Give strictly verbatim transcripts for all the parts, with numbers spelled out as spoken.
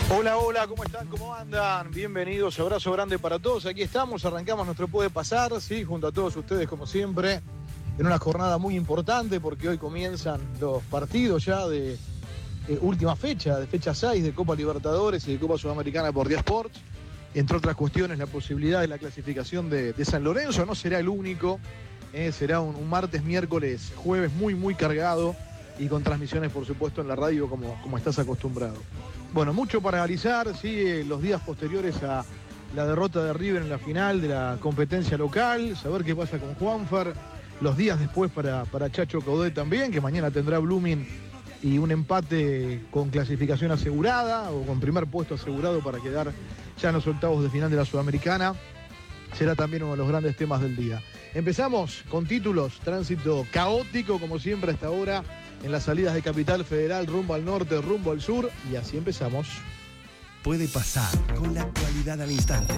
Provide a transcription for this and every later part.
Hola, hola, ¿cómo están? ¿Cómo andan? Bienvenidos, abrazo grande para todos. Aquí estamos, arrancamos nuestro Puede Pasar, sí, junto a todos ustedes como siempre, en una jornada muy importante porque hoy comienzan los partidos ya de eh, última fecha, de fecha seis de Copa Libertadores y de Copa Sudamericana por Día Sports. Entre otras cuestiones, la posibilidad de la clasificación de, de San Lorenzo, no será el único, eh, será un, un martes, miércoles, jueves muy, muy cargado y con transmisiones, por supuesto, en la radio como, como estás acostumbrado. Bueno, mucho para analizar, sí, los días posteriores a la derrota de River en la final de la competencia local, saber qué pasa con Juanfer, los días después para, para Chacho Coudet también, que mañana tendrá Blooming y un empate con clasificación asegurada o con primer puesto asegurado para quedar ya en los octavos de final de la Sudamericana, será también uno de los grandes temas del día. Empezamos con títulos, tránsito caótico como siempre hasta ahora, en las salidas de Capital Federal, rumbo al norte, rumbo al sur, y así empezamos. Puede pasar con la actualidad al instante.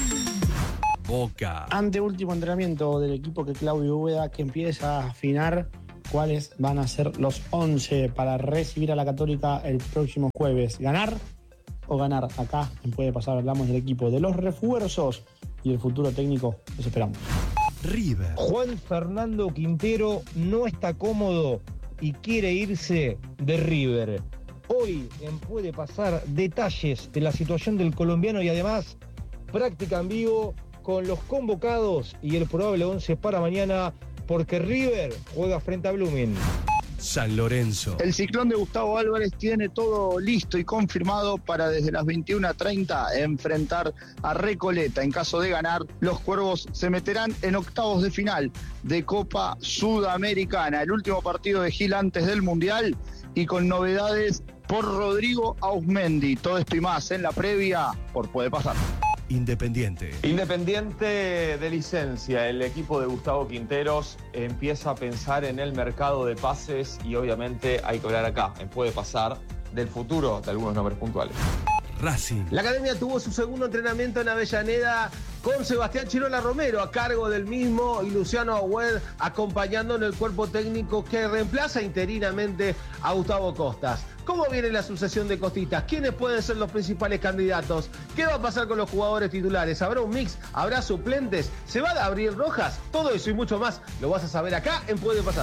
Boca. Ante último entrenamiento del equipo que Claudio Úbeda, que empieza a afinar cuáles van a ser los once para recibir a la Católica el próximo jueves. ¿Ganar o ganar? Acá en Puede Pasar hablamos del equipo, de los refuerzos y el futuro técnico. Los esperamos. River. Juan Fernando Quintero no está cómodo y quiere irse de River. Hoy en Puede Pasar detalles de la situación del colombiano y además práctica en vivo con los convocados y el probable once para mañana, porque River juega frente a Blooming. San Lorenzo. El ciclón de Gustavo Álvarez tiene todo listo y confirmado para desde las veintiuna treinta enfrentar a Recoleta. En caso de ganar, los Cuervos se meterán en octavos de final de Copa Sudamericana. El último partido de Gil antes del Mundial y con novedades por Rodrigo Auzmendi. Todo esto y más en la previa por Puede Pasar. Independiente. Independiente de licencia, el equipo de Gustavo Quinteros empieza a pensar en el mercado de pases y obviamente hay que hablar acá, en Puede Pasar, del futuro de algunos nombres puntuales. Racing. La academia tuvo su segundo entrenamiento en Avellaneda con Sebastián Chirola Romero a cargo del mismo y Luciano Agüed acompañando en el cuerpo técnico que reemplaza interinamente a Gustavo Costas. ¿Cómo viene la sucesión de Costitas? ¿Quiénes pueden ser los principales candidatos? ¿Qué va a pasar con los jugadores titulares? ¿Habrá un mix? ¿Habrá suplentes? ¿Se va a abrir Rojas? Todo eso y mucho más lo vas a saber acá en Puede Pasar.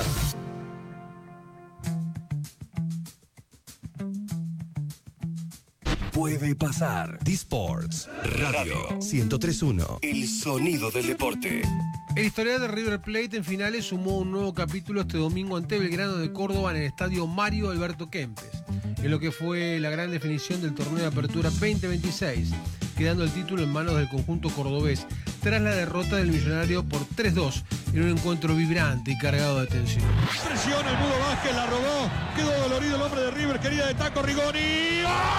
Puede Pasar. D-Sports. Radio ciento tres punto uno. El sonido del deporte. El historial de River Plate en finales sumó un nuevo capítulo este domingo ante Belgrano de Córdoba en el estadio Mario Alberto Kempes, en lo que fue la gran definición del torneo de apertura veinte veintiséis, quedando el título en manos del conjunto cordobés tras la derrota del Millonario por tres dos en un encuentro vibrante y cargado de tensión. Presiona el Mudo Vázquez, la robó, quedó dolorido el hombre de River, querida de Taco Rigoni. ¡Oh!